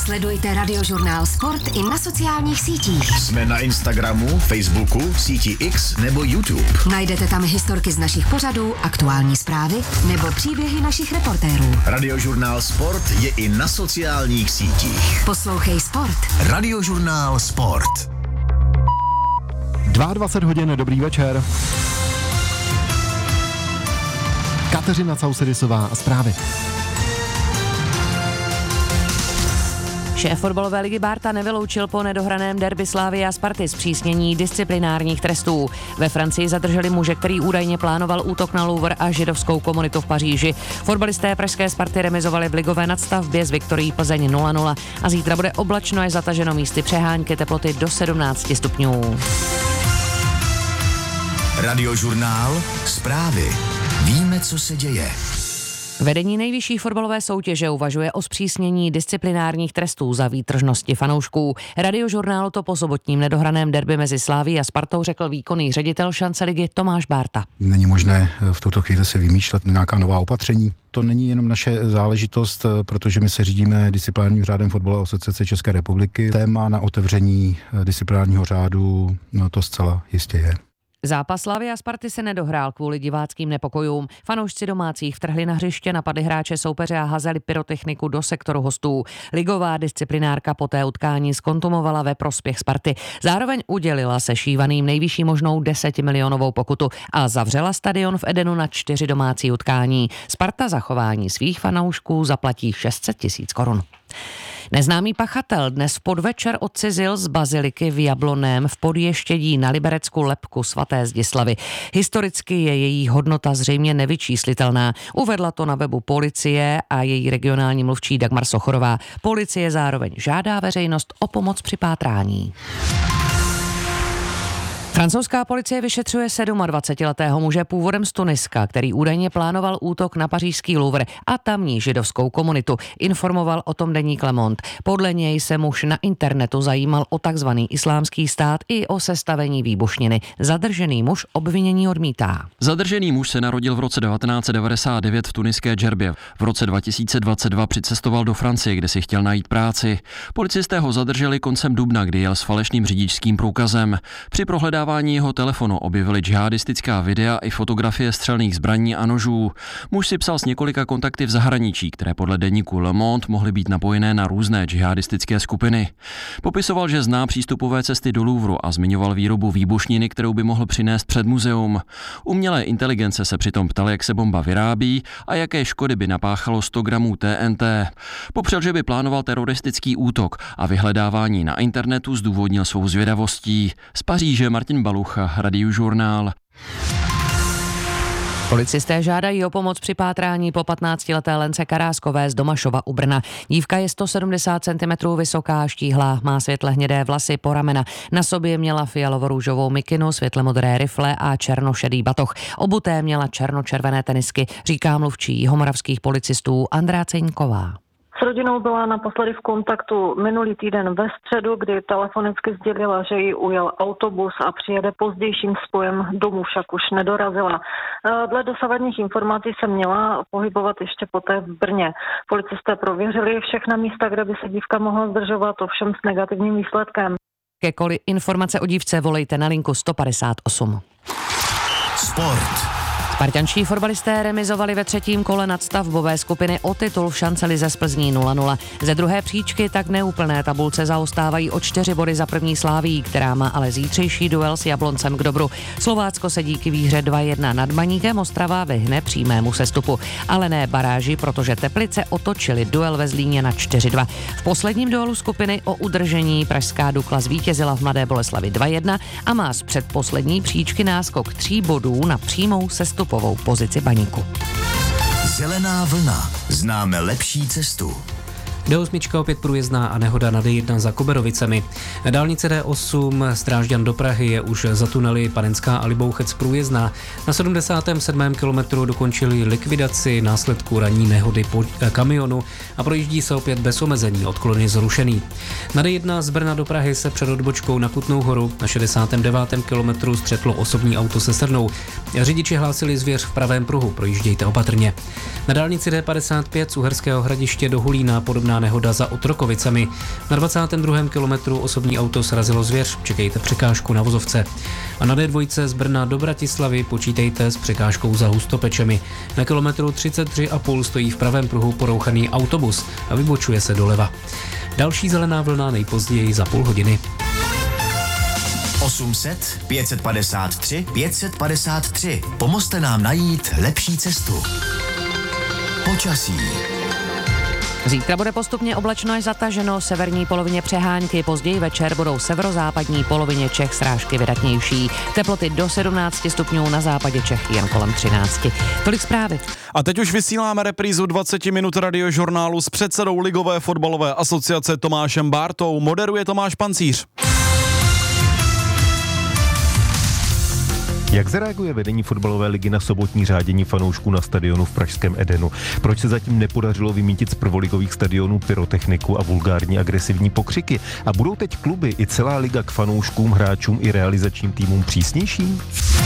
Sledujte Radiožurnál Sport i na sociálních sítích. Jsme na Instagramu, Facebooku, síti X nebo YouTube. Najdete tam historky z našich pořadů, aktuální zprávy nebo příběhy našich reportérů. Radiožurnál Sport je i na sociálních sítích. Poslouchej Sport. Radiožurnál Sport. 22 hodin, dobrý večer. Kateřina Causedisová a zprávy. Šéf fotbalové ligy Barta nevyloučil po nedohraném derby Slavie a Sparty zpřísnění disciplinárních trestů. Ve Francii zadrželi muže, který údajně plánoval útok na Louvre a židovskou komunitu v Paříži. Fotbalisté pražské Sparty remizovali v ligové nadstavbě s Viktorií Plzeň 0-0 a zítra bude oblačno, je zataženo místy přehánky, teploty do 17 stupňů. Radiožurnál Zprávy. Víme, co se děje. Vedení nejvyšší fotbalové soutěže uvažuje o zpřísnění disciplinárních trestů za výtržnosti fanoušků. Radiožurnálu to po sobotním nedohraném derby mezi Slavií a Spartou řekl výkonný ředitel šance ligy Tomáš Bárta. Není možné v tuto chvíli se vymýšlet nějaká nová opatření. To není jenom naše záležitost, protože my se řídíme disciplinárním řádem fotbalové asociace České republiky. Téma na otevření disciplinárního řádu, no to zcela jistě je. Zápas Slavie a Sparty se nedohrál kvůli diváckým nepokojům. Fanoušci domácích vtrhli na hřiště, napadli hráče soupeře a hazeli pyrotechniku do sektoru hostů. Ligová disciplinárka poté utkání zkontumovala ve prospěch Sparty. Zároveň udělila se šívaným nejvyšší možnou 10milionovou pokutu a zavřela stadion v Edenu na 4 domácí utkání. Sparta za chování svých fanoušků zaplatí 600 000 korun. Neznámý pachatel dnes v podvečer odcizil z baziliky v Jablonném v Podještědí na Liberecku lebku svaté Zdislavy. Historicky je její hodnota zřejmě nevyčíslitelná. Uvedla to na webu policie a její regionální mluvčí Dagmar Sochorová. Policie zároveň žádá veřejnost o pomoc při pátrání. Francouzská policie vyšetřuje 27letého muže původem z Tuniska, který údajně plánoval útok na pařížský Louvre a tamní židovskou komunitu. Informoval o tom deník Le Monde. Podle něj se muž na internetu zajímal o takzvaný islámský stát i o sestavení výbušniny. Zadržený muž obvinění odmítá. Zadržený muž se narodil v roce 1999 v tuniské Džerbě. V roce 2022 přicestoval do Francie, kde si chtěl najít práci. Policisté ho zadrželi koncem dubna, kdy jel s falešným řidičským průkazem. Při prohledávání jeho telefonu objevili džihadistická videa i fotografie střelných zbraní a nožů. Muž si psal s několika kontakty v zahraničí, které podle deníku Le Monde mohly být napojené na různé džihadistické skupiny. Popisoval, že zná přístupové cesty do Louvru a zmiňoval výrobu výbušniny, kterou by mohl přinést před muzeum. Umělé inteligence se přitom ptal, jak se bomba vyrábí a jaké škody by napáchalo 100 gramů TNT. Popřel, že by plánoval teroristický útok a vyhledávání na internetu zdůvodnil svou zvědavostí. Z Paříže Martin Balucha, Radiožurnál. Policisté žádají o pomoc při pátrání po 15leté Lence Karáskové z Domašova u Brna. Dívka je 170 cm vysoká, štíhlá, má světle hnědé vlasy po ramena. Na sobě měla fialovo-růžovou mikinu, světle-modré rifle a černošedý batoh. Obuté měla černočervené tenisky, říká mluvčí jihomoravských policistů Andrá Ceňková. S rodinou byla naposledy v kontaktu minulý týden ve středu, kdy telefonicky sdělila, že jí ujel autobus a přijede pozdějším spojem domů, však už nedorazila. Dle dosavadních informací se měla pohybovat ještě poté v Brně. Policisté prověřili všechna místa, kde by se dívka mohla zdržovat, ovšem s negativním výsledkem. Jakékoliv informace o dívce volejte na linku 158. Sport. Spartanští fotbalisté remizovali ve 3. kole nadstavbové skupiny o titul v šancelize z Plzní 0-0. Ze druhé příčky tak neúplné tabulce zaostávají o 4 body za první Slavií, která má ale zítřejší duel s Jabloncem k dobru. Slovácko se díky výhře 2-1 nad Baníkem Ostrava vyhne přímému sestupu. Ale ne baráži, protože Teplice otočili duel ve Zlíně na 4-2. V posledním duelu skupiny o udržení pražská Dukla zvítězila v Mladé Boleslavi 2-1 a má z předposlední příčky náskok 3 bodů na přímou sestupovou pozici Baníku. Zelená vlna. Známe lepší cestu. D8 opět průjezdná a nehoda na D1 za Koberovicemi. Dálnice D8 z Drážďan do Prahy je už za tunely Panenská a Libouchec průjezdná. Na 77. kilometru dokončili likvidaci následků ranní nehody po kamionu a projíždí se opět bez omezení, odklon je zrušený. Na D1 z Brna do Prahy se před odbočkou na Kutnou Horu na 69. kilometru střetlo osobní auto se srnou. Řidiči hlásili zvěř v pravém pruhu, projíždějte opatrně. Na dálnici D55 z Uherského Hradiště do Hulína podobně nepříjemná nehoda za Otrokovicemi. Na 22. kilometru osobní auto srazilo zvěř, čekejte překážku na vozovce. A na D2 z Brna do Bratislavy počítejte s překážkou za Hustopečemi. Na kilometru 33,5 stojí v pravém pruhu porouchaný autobus a vybočuje se doleva. Další zelená vlna nejpozději za půl hodiny. 800 553 553. Pomozte nám najít lepší cestu. Počasí. Zítra bude postupně oblačno až zataženo, v severní polovině přehánky, později večer budou severozápadní polovině Čech srážky vydatnější. Teploty do 17 stupňů, na západě Čech jen kolem 13. Tolik zprávy. A teď už vysíláme reprízu 20 minut radiožurnálu s předsedou Ligové fotbalové asociace Tomášem Bártou. Moderuje Tomáš Pancíř. Jak zareaguje vedení fotbalové ligy na sobotní řádění fanoušků na stadionu v pražském Edenu? Proč se zatím nepodařilo vymítit z prvoligových stadionů pyrotechniku a vulgární agresivní pokřiky? A budou teď kluby i celá liga k fanouškům, hráčům i realizačním týmům přísnější?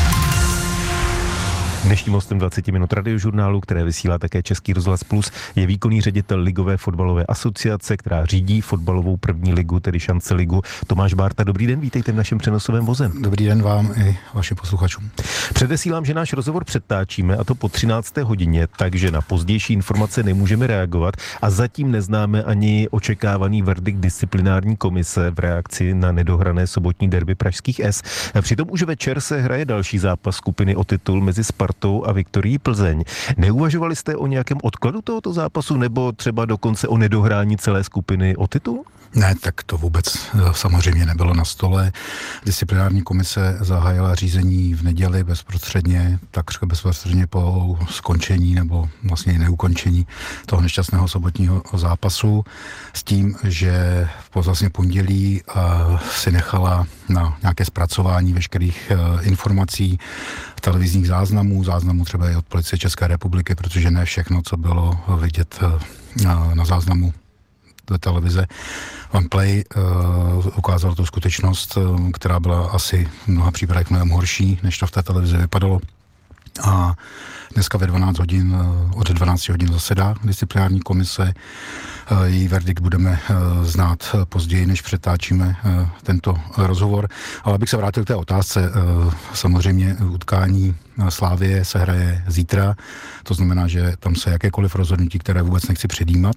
Dnešním hostem 20 minut radiožurnálu, které vysílá také Český rozhlas Plus, je výkonný ředitel Ligové fotbalové asociace, která řídí fotbalovou první ligu, tedy Šance ligu. Tomáš Bárta, dobrý den, vítejte v našem přenosovém voze. Dobrý den vám i vašim posluchačům. Předesílám, že náš rozhovor předtáčíme, a to po 13. hodině, takže na pozdější informace nemůžeme reagovat a zatím neznáme ani očekávaný verdikt disciplinární komise v reakci na nedohrané sobotní derby pražských S. Přitom už večer se hraje další zápas skupiny o titul mezi Spartou a Viktorií Plzeň. Neuvažovali jste o nějakém odkladu tohoto zápasu nebo třeba dokonce o nedohrání celé skupiny o titul? Ne, tak to vůbec samozřejmě nebylo na stole. Disciplinární komise zahájila řízení v neděli takřka bezprostředně po skončení nebo vlastně neukončení toho nešťastného sobotního zápasu s tím, že vlastně pondělí si nechala na nějaké zpracování veškerých informací, televizních záznamů třeba i od Policie České republiky, protože ne všechno, co bylo vidět na záznamu do televize OnePlay, ukázalo tu skutečnost, která byla asi v mnoha případech mnohem horší, než to v té televizi vypadalo. A dneska ve 12 hodin, od 12 hodin zasedá disciplinární komise. Její verdikt budeme znát později, než přetáčíme tento rozhovor. Ale abych se vrátil k té otázce, samozřejmě utkání Slavie se hraje zítra, to znamená, že tam se jakékoliv rozhodnutí, které vůbec nechci předjímat,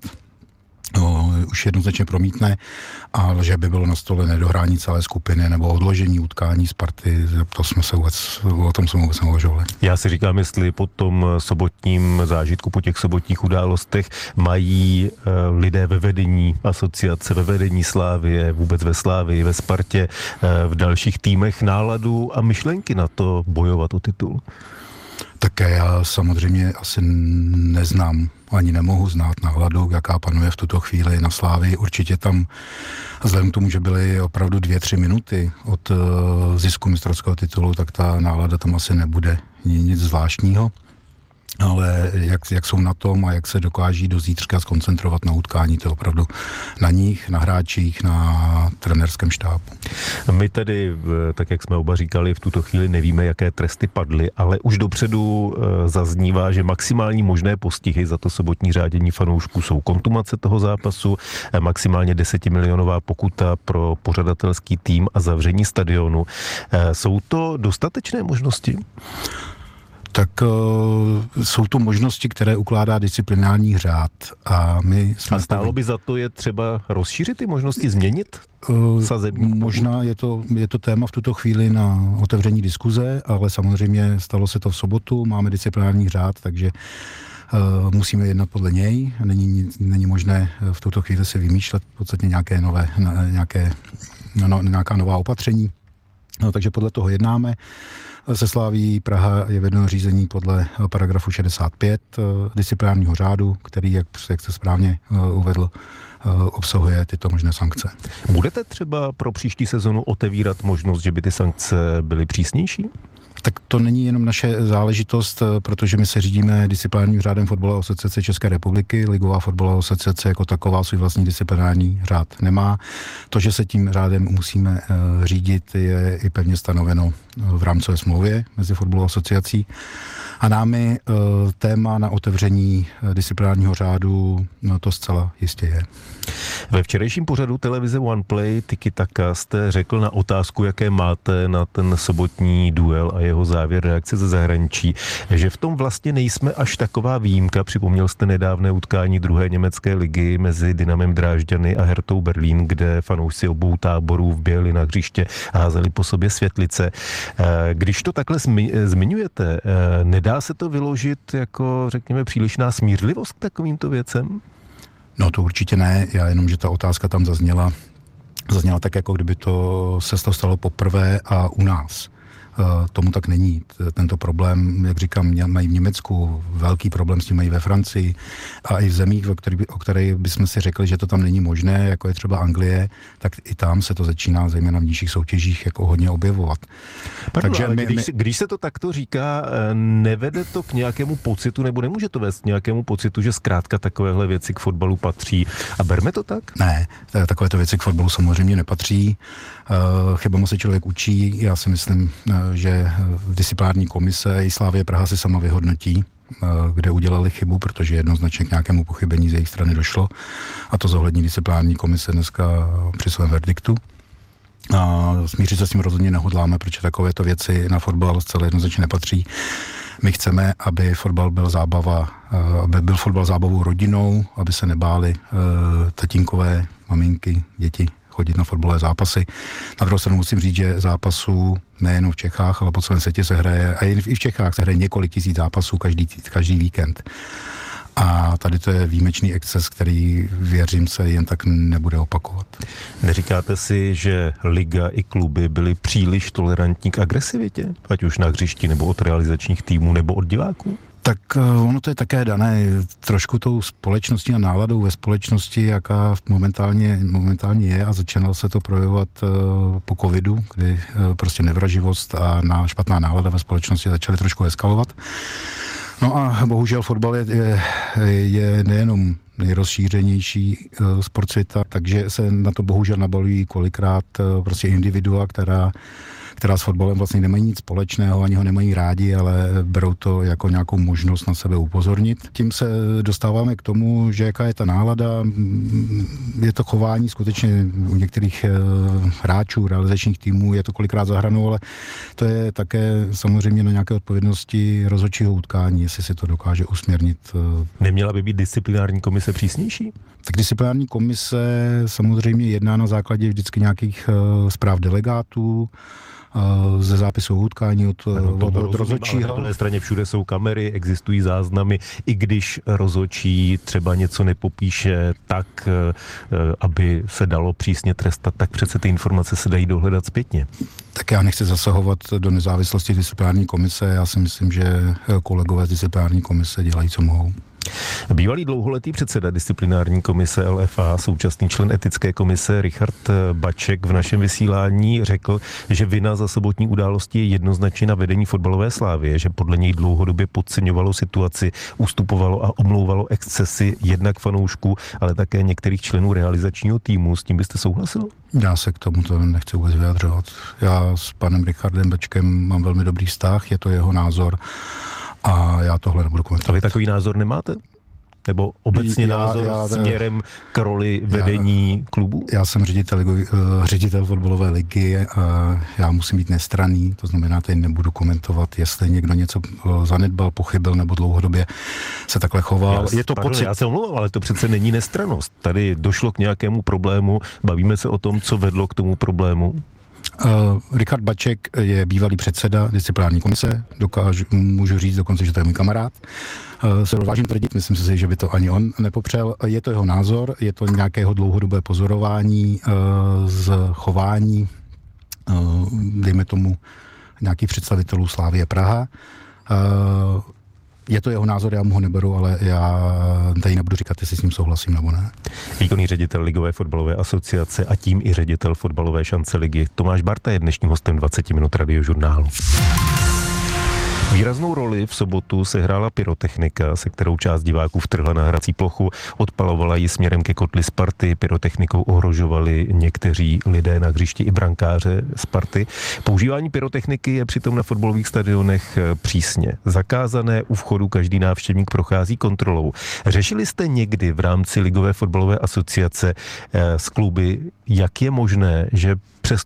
už jednoznačně promítne, ale že by bylo na stole nedohrání celé skupiny nebo odložení utkání Sparty, o tom jsme vůbec neuvažovali. Já si říkám, jestli po tom sobotním zážitku, po těch sobotních událostech mají lidé ve vedení asociace, ve vedení Slavie, vůbec ve Slavii, ve Spartě, v dalších týmech náladu a myšlenky na to bojovat o titul. Také já samozřejmě asi neznám, ani nemohu znát náladu, jaká panuje v tuto chvíli na Slavii. Určitě tam, vzhledem k tomu, že byly opravdu 2-3 minuty od zisku mistrovského titulu, tak ta nálada tam asi nebude nic zvláštního. Ale jak jsou na tom a jak se dokáží do zítřka zkoncentrovat na utkání, to je opravdu na nich, na hráčích, na trenérském štábu. My tedy, tak jak jsme oba říkali, v tuto chvíli nevíme, jaké tresty padly, ale už dopředu zaznívá, že maximální možné postihy za to sobotní řádění fanoušků jsou kontumace toho zápasu, maximálně 10milionová pokuta pro pořadatelský tým a zavření stadionu. Jsou to dostatečné možnosti? Tak jsou to možnosti, které ukládá disciplinární řád. A stálo by za to je třeba rozšířit ty možnosti, změnit sazebník? Možná je to téma v tuto chvíli na otevření diskuze, ale samozřejmě stalo se to v sobotu, máme disciplinární řád, takže musíme jednat podle něj. Není možné v tuto chvíli si vymýšlet v podstatě nějaká nová opatření. Takže podle toho jednáme. Se Slaví Praha je vedeno řízení podle paragrafu 65 disciplinárního řádu, který, jak jste správně uvedl, obsahuje tyto možné sankce. Budete třeba pro příští sezonu otevírat možnost, že by ty sankce byly přísnější? Tak to není jenom naše záležitost, protože my se řídíme disciplinárním řádem Fotbalové asociace České republiky. Ligová fotbalová asociace jako taková svůj vlastní disciplinární řád nemá. To, že se tím řádem musíme řídit, je i pevně stanoveno v rámcové smlouvě mezi fotbalovou asociací. A námi téma na otevření disciplinárního řádu, no to zcela jistě je. Ve včerejším pořadu televize OnePlay Tiki Taka jste řekl na otázku, jaké máte na ten sobotní duel a jeho závěr reakce ze zahraničí, že v tom vlastně nejsme až taková výjimka. Připomněl jste nedávné utkání druhé německé ligy mezi Dynamem Drážďany a Hertou Berlín, kde fanoušci obou táborů vběhli na hřiště a házeli po sobě světlice. Když to takhle zmiňujete, nedá se to vyložit jako, řekněme, přílišná smířlivost k takovýmto věcem? No to určitě ne, já jenom, že ta otázka tam zazněla tak, jako kdyby to se stalo poprvé a u nás. Tomu tak není. Tento problém, jak říkám, mají v Německu, velký problém s tím mají ve Francii a i v zemích, o kterých bychom si řekli, že to tam není možné, jako je třeba Anglie, tak i tam se to začíná, zejména v nižších soutěžích, jako hodně objevovat. Pardon, takže když se to takto říká, nevede to k nějakému pocitu, nebo nemůže to vést k nějakému pocitu, že zkrátka takovéhle věci k fotbalu patří a berme to tak? Ne, takovéto věci k fotbalu samozřejmě nepatří. Chybama se člověk učí, já si myslím, že disciplinární komise i Slavie Praha si sama vyhodnotí, kde udělali chybu, protože jednoznačně k nějakému pochybení z jejich strany došlo a to zohlední disciplinární komise dneska při svém verdiktu. A smířit se s tím rozhodně nehodláme, protože takovéto věci na fotbal zcela jednoznačně nepatří. My chceme, aby fotbal byl fotbal zábavou rodinou, aby se nebáli tatínkové, maminky, děti chodit na fotbalové zápasy. Na druhou stranu musím říct, že zápasů nejen v Čechách, ale po celém světě se hraje, a i v Čechách se hraje několik tisíc zápasů každý víkend. A tady to je výjimečný exces, který, věřím se, jen tak nebude opakovat. Neříkáte si, že liga i kluby byly příliš tolerantní k agresivitě? Ať už na hřišti, nebo od realizačních týmů, nebo od diváků? Tak ono to je také dané trošku tou společností a náladou ve společnosti, jaká momentálně je, a začínalo se to projevovat po covidu, kdy prostě nevraživost a špatná nálada ve společnosti začaly trošku eskalovat. No a bohužel fotbal je nejenom nejrozšířenější sport světa, takže se na to bohužel nabalují kolikrát prostě individua, která s fotbalem vlastně nemají nic společného, ani ho nemají rádi, ale berou to jako nějakou možnost na sebe upozornit. Tím se dostáváme k tomu, že jaká je ta nálada, je to chování skutečně u některých hráčů, realizačních týmů, je to kolikrát za hranou, ale to je také samozřejmě na nějaké odpovědnosti rozhodčího utkání, jestli si to dokáže usměrnit. Neměla by být disciplinární komise přísnější? Tak disciplinární komise samozřejmě jedná na základě vždycky nějakých zpráv delegátů, ze zápisu utkání od rozhodčího. Na druhé straně všude jsou kamery, existují záznamy, i když rozhodčí třeba něco nepopíše tak, aby se dalo přísně trestat, tak přece ty informace se dají dohledat zpětně. Tak já nechci zasahovat do nezávislosti disciplinární komise, já si myslím, že kolegové z disciplinární komise dělají, co mohou. Bývalý dlouholetý předseda disciplinární komise LFA, současný člen etické komise Richard Baček v našem vysílání řekl, že vina za sobotní události je jednoznačně na vedení fotbalové Slávie, že podle něj dlouhodobě podceňovalo situaci, ustupovalo a omlouvalo excesy jednak fanoušků, ale také některých členů realizačního týmu. S tím byste souhlasil? Já se k tomuto nechci vůbec vyjadřovat. Já s panem Richardem Bačkem mám velmi dobrý vztah, je to jeho názor. A já tohle nebudu komentovat. A vy takový názor nemáte? Nebo obecně názor směrem k roli vedení klubu? Já jsem ředitel fotbalové ligy a já musím být nestranný, to znamená, tady nebudu komentovat, jestli někdo něco zanedbal, pochybil nebo dlouhodobě se takhle choval. Já se omlouvám, ale to přece není nestrannost. Tady došlo k nějakému problému, bavíme se o tom, co vedlo k tomu problému. Richard Baček je bývalý předseda disciplinární komise, můžu říct dokonce, že to je můj kamarád. Se rozvážím tvrdit, myslím si, že by to ani on nepopřel. Je to jeho názor, je to nějakého dlouhodobé pozorování z chování, dejme tomu, nějakých představitelů Slavie Praha. Je to jeho názor, já mu ho neberu, ale já tady nebudu říkat, jestli s ním souhlasím nebo ne. Výkonný ředitel Ligové fotbalové asociace a tím i ředitel fotbalové šance ligy Tomáš Barta je dnešním hostem 20 minut Radiožurnálu. Výraznou roli v sobotu sehrála pyrotechnika, se kterou část diváků vtrhla na hrací plochu, odpalovala ji směrem ke kotli Sparty, pyrotechnikou ohrožovali někteří lidé na hřišti i brankáře Sparty. Používání pyrotechniky je přitom na fotbalových stadionech přísně zakázané, u vchodu každý návštěvník prochází kontrolou. Řešili jste někdy v rámci Ligové fotbalové asociace s kluby, jak je možné, že přes